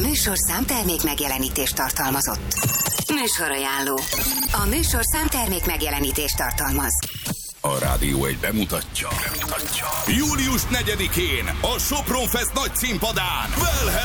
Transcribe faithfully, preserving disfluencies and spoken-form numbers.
műsorszám termék megjelenítést tartalmazott. Műsorajánló. A műsorszám termék megjelenítést tartalmaz. A Rádió egy bemutatja. bemutatja. július negyedikén a Sopron Fest nagy színpadán Wellher